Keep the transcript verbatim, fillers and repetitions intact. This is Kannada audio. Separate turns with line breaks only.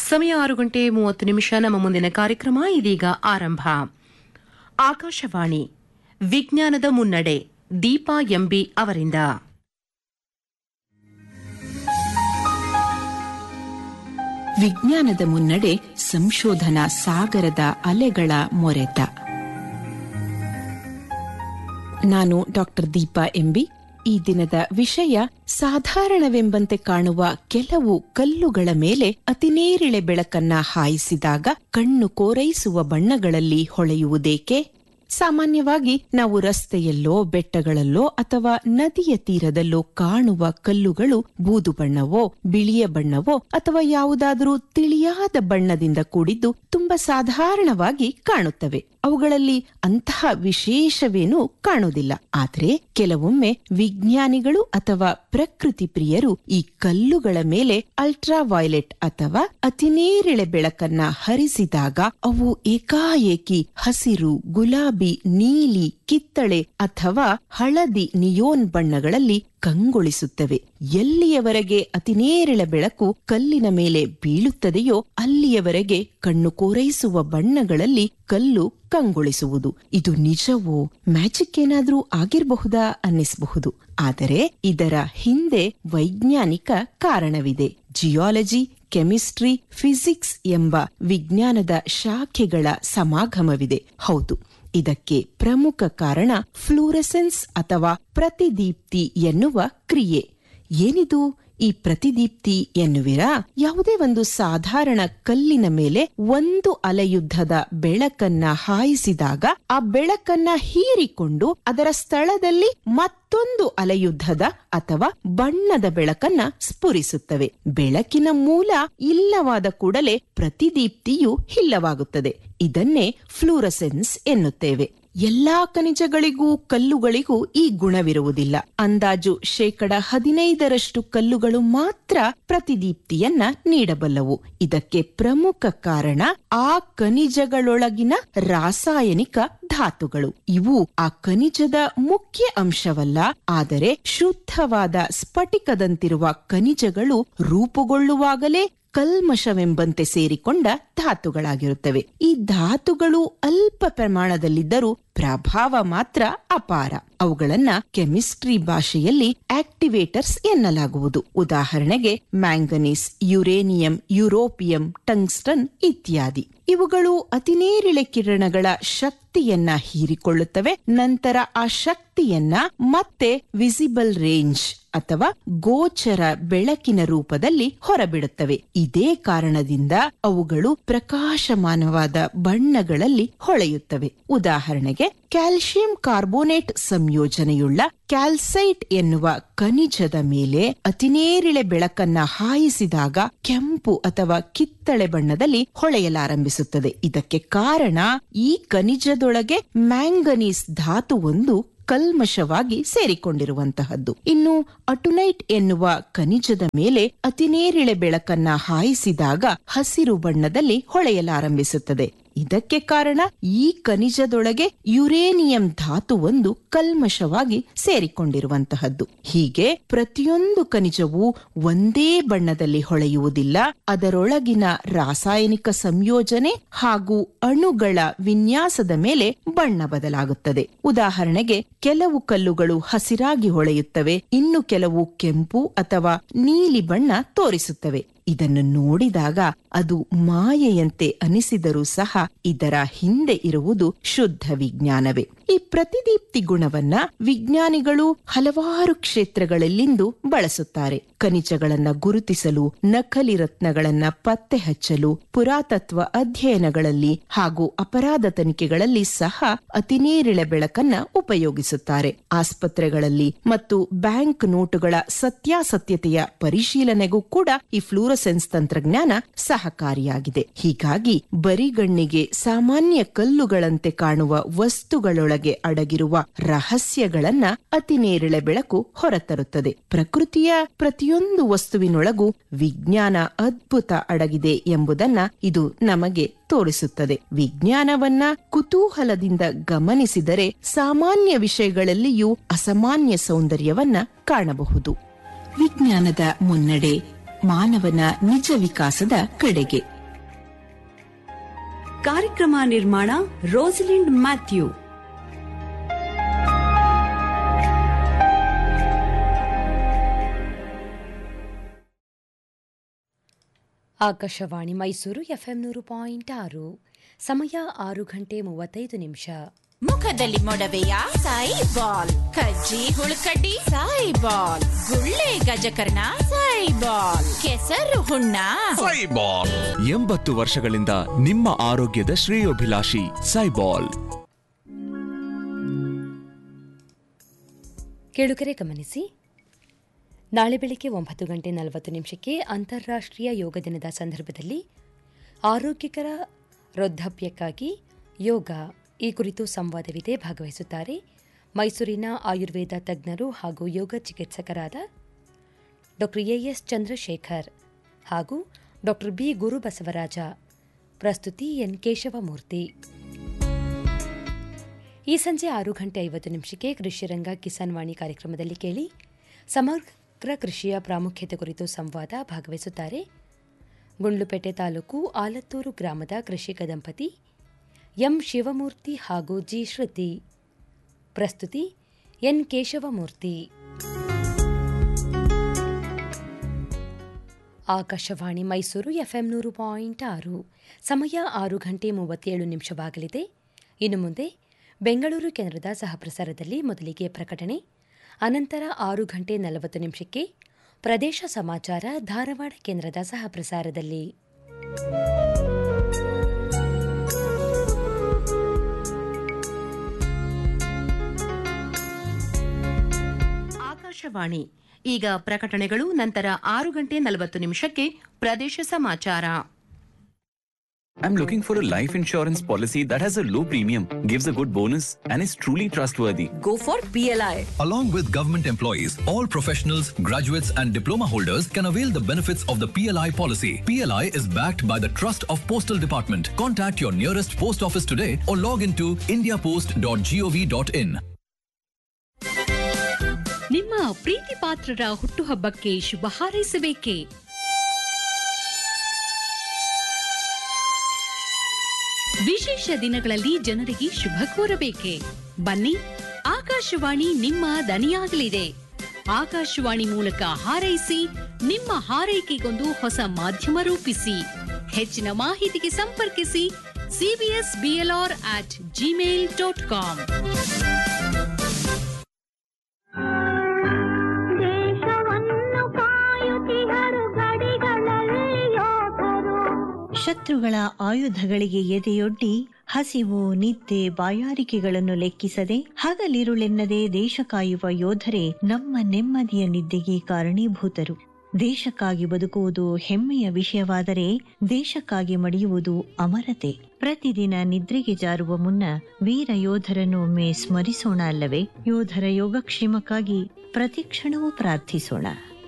ಸಮಯ ಆರು ಗಂಟೆ ಮೂವತ್ತು ನಿಮಿಷ. ನಮ್ಮ ಮುಂದಿನ ಕಾರ್ಯಕ್ರಮ ಇದೀಗ ಆರಂಭ. ಆಕಾಶವಾಣಿ ವಿಜ್ಞಾನದ ಮುನ್ನಡೆ, ದೀಪಾ ಎಂಬಿ ಅವರಿಂದ.
ವಿಜ್ಞಾನದ ಮುನ್ನಡೆ, ಸಂಶೋಧನಾ ಸಾಗರದ ಅಲೆಗಳ ಮೊರೆತ. ನಾನು ಡಾಕ್ಟರ್ ದೀಪಾ ಎಂಬಿ. ಈ ದಿನದ ವಿಷಯ ಸಾಧಾರಣವೆಂಬಂತೆ ಕಾಣುವ ಕೆಲವು ಕಲ್ಲುಗಳ ಮೇಲೆ ಅತಿನೇರಿಳೆ ಬೆಳಕನ್ನ ಹಾಯಿಸಿದಾಗ ಕಣ್ಣು ಕೋರೈಸುವ ಬಣ್ಣಗಳಲ್ಲಿ ಹೊಳೆಯುವುದೇಕೆ? ಸಾಮಾನ್ಯವಾಗಿ ನಾವು ರಸ್ತೆಯಲ್ಲೋ ಬೆಟ್ಟಗಳಲ್ಲೋ ಅಥವಾ ನದಿಯ ತೀರದಲ್ಲೋ ಕಾಣುವ ಕಲ್ಲುಗಳು ಬೂದು ಬಣ್ಣವೋ ಬಿಳಿಯ ಬಣ್ಣವೋ ಅಥವಾ ಯಾವುದಾದರೂ ತಿಳಿಯಾದ ಬಣ್ಣದಿಂದ ಕೂಡಿದ್ದು ತುಂಬಾ ಸಾಧಾರಣವಾಗಿ ಕಾಣುತ್ತವೆ. ಅವುಗಳಲ್ಲಿ ಅಂತಹ ವಿಶೇಷವೇನೂ ಕಾಣುವುದಿಲ್ಲ. ಆದರೆ ಕೆಲವೊಮ್ಮೆ ವಿಜ್ಞಾನಿಗಳು ಅಥವಾ ಪ್ರಕೃತಿ ಪ್ರಿಯರು ಈ ಕಲ್ಲುಗಳ ಮೇಲೆ ಅಲ್ಟ್ರಾ ವೈಲೆಟ್ ಅಥವಾ ಅತಿನೇರಿಳೆ ಬೆಳಕನ್ನ ಹರಿಸಿದಾಗ ಅವು ಏಕಾಏಕಿ ಹಸಿರು, ಗುಲಾಬಿ, ನೀಲಿ, ಕಿತ್ತಳೆ ಅಥವಾ ಹಳದಿ ನಿಯೋನ್ ಬಣ್ಣಗಳಲ್ಲಿ ಕಂಗೊಳಿಸುತ್ತವೆ. ಎಲ್ಲಿಯವರೆಗೆ ಅತಿನೇರಿಳ ಬೆಳಕು ಕಲ್ಲಿನ ಮೇಲೆ ಬೀಳುತ್ತದೆಯೋ ಅಲ್ಲಿಯವರೆಗೆ ಕಣ್ಣು ಕೋರೈಸುವ ಬಣ್ಣಗಳಲ್ಲಿ ಕಲ್ಲು ಕಂಗೊಳಿಸುವುದು. ಇದು ನಿಜವೋ, ಮ್ಯಾಜಿಕ್ ಏನಾದ್ರೂ ಆಗಿರಬಹುದಾ ಅನ್ನಿಸಬಹುದು. ಆದರೆ ಇದರ ಹಿಂದೆ ವೈಜ್ಞಾನಿಕ ಕಾರಣವಿದೆ. ಜಿಯಾಲಜಿ, ಕೆಮಿಸ್ಟ್ರಿ, ಫಿಸಿಕ್ಸ್ ಎಂಬ ವಿಜ್ಞಾನದ ಶಾಖೆಗಳ ಸಮಾಗಮವಿದೆ. ಹೌದು, ಇದಕ್ಕೆ ಪ್ರಮುಖ ಕಾರಣ ಫ್ಲೂರೆಸೆನ್ಸ್ ಅಥವಾ ಪ್ರತಿದೀಪ್ತಿ ಎನ್ನುವ ಕ್ರಿಯೆ. ಏನಿದು ಈ ಪ್ರತಿದೀಪ್ತಿ ಎನ್ನುವಿರಾ? ಯಾವುದೇ ಒಂದು ಸಾಧಾರಣ ಕಲ್ಲಿನ ಮೇಲೆ ಒಂದು ಅಲೆಯುದ್ಧದ ಬೆಳಕನ್ನ ಹಾಯಿಸಿದಾಗ ಆ ಬೆಳಕನ್ನ ಹೀರಿಕೊಂಡು ಅದರ ಸ್ಥಳದಲ್ಲಿ ಮತ್ತೊಂದು ಅಲೆಯುದ್ಧದ ಅಥವಾ ಬಣ್ಣದ ಬೆಳಕನ್ನ ಸ್ಫುರಿಸುತ್ತವೆ. ಬೆಳಕಿನ ಮೂಲ ಇಲ್ಲವಾದ ಕೂಡಲೇ ಪ್ರತಿದೀಪ್ತಿಯು ಇಲ್ಲವಾಗುತ್ತದೆ. ಇದನ್ನೇ ಫ್ಲೂರೆಸೆನ್ಸ್ ಎನ್ನುತ್ತೇವೆ. ಎಲ್ಲಾ ಖನಿಜಗಳಿಗೂ ಕಲ್ಲುಗಳಿಗೂ ಈ ಗುಣವಿರುವುದಿಲ್ಲ. ಅಂದಾಜು ಶೇಕಡ ಹದಿನೈದರಷ್ಟು ಕಲ್ಲುಗಳು ಮಾತ್ರ ಪ್ರತಿದೀಪ್ತಿಯನ್ನ ನೀಡಬಲ್ಲವು. ಇದಕ್ಕೆ ಪ್ರಮುಖ ಕಾರಣ ಆ ಖನಿಜಗಳೊಳಗಿನ ರಾಸಾಯನಿಕ ಧಾತುಗಳು. ಇವು ಆ ಖನಿಜದ ಮುಖ್ಯ ಅಂಶವಲ್ಲ, ಆದರೆ ಶುದ್ಧವಾದ ಸ್ಫಟಿಕದಂತಿರುವ ಖನಿಜಗಳು ರೂಪುಗೊಳ್ಳುವಾಗಲೇ ಕಲ್ಮಶವೆಂಬಂತೆ ಸೇರಿಕೊಂಡ ಧಾತುಗಳಾಗಿರುತ್ತವೆ. ಈ ಧಾತುಗಳು ಅಲ್ಪ ಪ್ರಮಾಣದಲ್ಲಿದ್ದರೂ ಪ್ರಭಾವ ಮಾತ್ರ ಅಪಾರ. ಅವುಗಳನ್ನ ಕೆಮಿಸ್ಟ್ರಿ ಭಾಷೆಯಲ್ಲಿ ಆಕ್ಟಿವೇಟರ್ಸ್ ಎನ್ನಲಾಗುವುದು. ಉದಾಹರಣೆಗೆ ಮ್ಯಾಂಗನೀಸ್, ಯುರೇನಿಯಂ, ಯುರೋಪಿಯಂ, ಟಂಗ್ಸ್ಟನ್ ಇತ್ಯಾದಿ. ಇವುಗಳು ಅತಿನೇರಿಳೆ ಕಿರಣಗಳ ಶಕ್ತಿಯನ್ನ ಹೀರಿಕೊಳ್ಳುತ್ತವೆ. ನಂತರ ಆ ಶಕ್ತಿಯನ್ನ ಮತ್ತೆ ವಿಸಿಬಲ್ ರೇಂಜ್ ಅಥವಾ ಗೋಚರ ಬೆಳಕಿನ ರೂಪದಲ್ಲಿ ಹೊರಬಿಡುತ್ತವೆ. ಇದೇ ಕಾರಣದಿಂದ ಅವುಗಳು ಪ್ರಕಾಶಮಾನವಾದ ಬಣ್ಣಗಳಲ್ಲಿ ಹೊಳೆಯುತ್ತವೆ. ಉದಾಹರಣೆಗೆ ಕ್ಯಾಲ್ಸಿಯಂ ಕಾರ್ಬೋನೇಟ್ ಸಂಯೋಜನೆಯುಳ್ಳ ಕ್ಯಾಲ್ಸೈಟ್ ಎನ್ನುವ ಖನಿಜದ ಮೇಲೆ ಅತಿನೇರಿಳೆ ಬೆಳಕನ್ನ ಹಾಯಿಸಿದಾಗ ಕೆಂಪು ಅಥವಾ ಕಿತ್ತಳೆ ಬಣ್ಣದಲ್ಲಿ ಹೊಳೆಯಲಾರಂಭಿಸುತ್ತದೆ. ಇದಕ್ಕೆ ಕಾರಣ ಈ ಖನಿಜದೊಳಗೆ ಮ್ಯಾಂಗನೀಸ್ ಧಾತು ಒಂದು ಕಲ್ಮಶವಾಗಿ ಸೇರಿಕೊಂಡಿರುವಂತಹದ್ದು. ಇನ್ನು ಅಟುನೈಟ್ ಎನ್ನುವ ಖನಿಜದ ಮೇಲೆ ಅತಿನೇರಿಳೆ ಬೆಳಕನ್ನ ಹಾಯಿಸಿದಾಗ ಹಸಿರು ಬಣ್ಣದಲ್ಲಿ ಹೊಳೆಯಲಾರಂಭಿಸುತ್ತದೆ. ಇದಕ್ಕೆ ಕಾರಣ ಈ ಖನಿಜದೊಳಗೆ ಯುರೇನಿಯಂ ಧಾತು ಒಂದು ಕಲ್ಮಶವಾಗಿ ಸೇರಿಕೊಂಡಿರುವಂತಹದ್ದು. ಹೀಗೆ ಪ್ರತಿಯೊಂದು ಖನಿಜವೂ ಒಂದೇ ಬಣ್ಣದಲ್ಲಿ ಹೊಳೆಯುವುದಿಲ್ಲ. ಅದರೊಳಗಿನ ರಾಸಾಯನಿಕ ಸಂಯೋಜನೆ ಹಾಗೂ ಅಣುಗಳ ವಿನ್ಯಾಸದ ಮೇಲೆ ಬಣ್ಣ ಬದಲಾಗುತ್ತದೆ. ಉದಾಹರಣೆಗೆ ಕೆಲವು ಕಲ್ಲುಗಳು ಹಸಿರಾಗಿ ಹೊಳೆಯುತ್ತವೆ, ಇನ್ನು ಕೆಲವು ಕೆಂಪು ಅಥವಾ ನೀಲಿ ಬಣ್ಣ ತೋರಿಸುತ್ತವೆ. ಇದನ್ನು ನೋಡಿದಾಗ ಅದು ಮಾಯೆಯಂತೆ ಅನಿಸಿದರೂ ಸಹ ಇದರ ಹಿಂದೆ ಇರುವುದು ಶುದ್ಧ ವಿಜ್ಞಾನವೇ. ಈ ಪ್ರತಿದೀಪ್ತಿ ಗುಣವನ್ನ ವಿಜ್ಞಾನಿಗಳು ಹಲವಾರು ಕ್ಷೇತ್ರಗಳಲ್ಲಿಂದು ಬಳಸುತ್ತಾರೆ. ಖನಿಜಗಳನ್ನ ಗುರುತಿಸಲು, ನಕಲಿ ರತ್ನಗಳನ್ನ ಪತ್ತೆ ಹಚ್ಚಲು, ಪುರಾತತ್ವ ಅಧ್ಯಯನಗಳಲ್ಲಿ ಹಾಗೂ ಅಪರಾಧ ತನಿಖೆಗಳಲ್ಲಿ ಸಹ ಅತಿನೇರಿಳೆ ಬೆಳಕನ್ನ ಉಪಯೋಗಿಸುತ್ತಾರೆ. ಆಸ್ಪತ್ರೆಗಳಲ್ಲಿ ಮತ್ತು ಬ್ಯಾಂಕ್ ನೋಟುಗಳ ಸತ್ಯಾಸತ್ಯತೆಯ ಪರಿಶೀಲನೆಗೂ ಕೂಡ ಈ ಫ್ಲೂರೆಸೆನ್ಸ್ ತಂತ್ರಜ್ಞಾನ ಸಹಕಾರಿಯಾಗಿದೆ. ಹೀಗಾಗಿ ಬರಿಗಣ್ಣಿಗೆ ಸಾಮಾನ್ಯ ಕಲ್ಲುಗಳಂತೆ ಕಾಣುವ ವಸ್ತುಗಳೊಳಗೆ ಅಡಗಿರುವ ರಹಸ್ಯಗಳನ್ನ ಅತಿನೇರಿಳೆ ಬೆಳಕು ಹೊರತರುತ್ತದೆ. ಪ್ರಕೃತಿಯ ಪ್ರತಿಯೊಂದು ವಸ್ತುವಿನೊಳಗೂ ವಿಜ್ಞಾನ ಅದ್ಭುತ ಅಡಗಿದೆ ಎಂಬುದನ್ನ ಇದು ನಮಗೆ ತೋರಿಸುತ್ತದೆ. ವಿಜ್ಞಾನವನ್ನ ಕುತೂಹಲದಿಂದ ಗಮನಿಸಿದರೆ ಸಾಮಾನ್ಯ ವಿಷಯಗಳಲ್ಲಿಯೂ ಅಸಾಮಾನ್ಯ ಸೌಂದರ್ಯವನ್ನ ಕಾಣಬಹುದು. ವಿಜ್ಞಾನದ ಮುನ್ನಡೆ ಮಾನವನ ನಿಜ ವಿಕಾಸದ ಕಡೆಗೆ.
ಕಾರ್ಯಕ್ರಮ ನಿರ್ಮಾಣ Rosalind Matthew.
Akashvani Mysuru FM ನೂರು ಪಾಯಿಂಟ್ ಆರು. ಸಮಯ ಆರು ಗಂಟೆ ಮೂವತ್ತೈದು ನಿಮಿಷ.
ಮುಖದಲ್ಲಿ ಮೊಡವೆಯ ಸಾಯಿ ಬಾಲ್, ಕಜ್ಜಿ ಹುಳುಕಡ್ಡಿ ಸಾಯಿ ಬಾಲ್, ಗುಳ್ಳೆ ಗಜಕರ್ಣ ಸಾಯಿ ಬಾಲ್, ಕೆಸರು ಹುಣ್ಣ ಸಾಯಿ ಬಾಲ್.
ಎಂಬತ್ತು ವರ್ಷಗಳಿಂದ ನಿಮ್ಮ ಆರೋಗ್ಯದ ಶ್ರೇಯೋಭಿಲಾಷಿ ಸೈಬಾಲ್.
ಕೇಳುಗರೆ ಗಮನಿಸಿ, ನಾಳೆ ಬೆಳಿಗ್ಗೆ ಒಂಬತ್ತು ಗಂಟೆ ನಲವತ್ತು ನಿಮಿಷಕ್ಕೆ ಅಂತಾರಾಷ್ಟ್ರೀಯ ಯೋಗ ದಿನದ ಸಂದರ್ಭದಲ್ಲಿ ಆರೋಗ್ಯಕರ ವೃದ್ಧಾಪ್ಯಕ್ಕಾಗಿ ಯೋಗ ಈ ಕುರಿತು ಸಂವಾದವಿದೆ. ಭಾಗವಹಿಸುತ್ತಾರೆ ಮೈಸೂರಿನ ಆಯುರ್ವೇದ ತಜ್ಞರು ಹಾಗೂ ಯೋಗ ಚಿಕಿತ್ಸಕರಾದ ಡಾಕ್ಟರ್ ಎಎಸ್ ಚಂದ್ರಶೇಖರ್ ಹಾಗೂ ಡಾಕ್ಟರ್ ಬಿ ಗುರುಬಸವರಾಜ. ಪ್ರಸ್ತುತಿ ಎನ್ ಕೇಶವಮೂರ್ತಿ. ಈ ಸಂಜೆ ಆರು ಗಂಟೆ ಐವತ್ತು ನಿಮಿಷಕ್ಕೆ ಕೃಷಿರಂಗ ಕಿಸಾನ್ ವಾಣಿ ಕಾರ್ಯಕ್ರಮದಲ್ಲಿ ಕೇಳಿ ಸಮಗ್ರ ಕೃಷಿಯ ಪ್ರಾಮುಖ್ಯತೆ ಕುರಿತು ಸಂವಾದ. ಭಾಗವಹಿಸುತ್ತಾರೆ ಗುಂಡ್ಲುಪೇಟೆ ತಾಲೂಕು ಆಲತ್ತೂರು ಗ್ರಾಮದ ಕೃಷಿಕ ದಂಪತಿ ಎಂ ಶಿವಮೂರ್ತಿ ಹಾಗೂ ಜಿ ಶ್ರುತಿ. ಪ್ರಸ್ತುತಿ ಎನ್ ಕೇಶವಮೂರ್ತಿ. ಆಕಾಶವಾಣಿ ಮೈಸೂರು ಎಫ್ಎಂ ನೂರು ಪಾಯಿಂಟ್ ಆರು. ಸಮಯ ಆರು ಗಂಟೆ ಮೂವತ್ತೇಳು ನಿಮಿಷವಾಗಲಿದೆ. ಇನ್ನು ಮುಂದೆ ಬೆಂಗಳೂರು ಕೇಂದ್ರದ ಸಹಪ್ರಸಾರದಲ್ಲಿ ಮೊದಲಿಗೆ ಪ್ರಕಟಣೆ, ಅನಂತರ ಆರು ಗಂಟೆ ನಲವತ್ತು ನಿಮಿಷಕ್ಕೆ ಪ್ರದೇಶ ಸಮಾಚಾರ ಧಾರವಾಡ ಕೇಂದ್ರದ ಸಹಪ್ರಸಾರದಲ್ಲಿ.
ಆಕಾಶವಾಣಿ. ಈಗ ಪ್ರಕಟಣೆಗಳು, ನಂತರ ಆರು ಗಂಟೆ ನಲವತ್ತು ನಿಮಿಷಕ್ಕೆ ಪ್ರದೇಶ ಸಮಾಚಾರ.
I'm looking for a life insurance policy that has a low premium, gives a good bonus, and is truly trustworthy.
Go for P L I.
Along with government employees, all professionals, graduates, and diploma holders can avail the benefits of the P L I policy. P L I is backed by the Trust of Postal Department. Contact your nearest post office today or log into india post dot gov dot in.
ನಿಮ್ಮ ಪ್ರೀತಿ ಪಾತ್ರರ ಹುಟ್ಟುಹಬ್ಬಕ್ಕೆ ಶುಭ ಹಾರೈಸಬೇಕೇ? ವಿಶೇಷ ದಿನಗಳಲ್ಲಿ ಜನರಿಗೆ ಶುಭ ಕೋರಬೇಕೆ? ಬನ್ನಿ, ಆಕಾಶವಾಣಿ ನಿಮ್ಮ ದನಿಯಾಗಲಿದೆ. ಆಕಾಶವಾಣಿ ಮೂಲಕ ಹಾರೈಸಿ, ನಿಮ್ಮ ಹಾರೈಕೆಗೊಂದು ಹೊಸ ಮಾಧ್ಯಮ ರೂಪಿಸಿ. ಹೆಚ್ಚಿನ ಮಾಹಿತಿಗೆ ಸಂಪರ್ಕಿಸಿ CBS BLR at Gmail dot com.
ಶತ್ರುಗಳ ಆಯುಧಗಳಿಗೆ ಎದೆಯೊಡ್ಡಿ ಹಸಿವು, ನಿದ್ದೆ, ಬಾಯಾರಿಕೆಗಳನ್ನು ಲೆಕ್ಕಿಸದೆ ಹಗಲಿರುಳೆನ್ನದೆ ದೇಶ ಕಾಯುವ ಯೋಧರೇ ನಮ್ಮ ನೆಮ್ಮದಿಯ ನಿದ್ದೆಗೆ ಕಾರಣೀಭೂತರು. ದೇಶಕ್ಕಾಗಿ ಬದುಕುವುದು ಹೆಮ್ಮೆಯ ವಿಷಯವಾದರೆ ದೇಶಕ್ಕಾಗಿ ಮಡಿಯುವುದು ಅಮರತೆ. ಪ್ರತಿದಿನ ನಿದ್ರೆಗೆ ಜಾರುವ ಮುನ್ನ ವೀರ ಯೋಧರನ್ನು ಒಮ್ಮೆ ಸ್ಮರಿಸೋಣ ಅಲ್ಲವೇ? ಯೋಧರ ಯೋಗಕ್ಷೇಮಕ್ಕಾಗಿ ಪ್ರತಿಕ್ಷಣವೂ ಪ್ರಾರ್ಥಿಸೋಣ.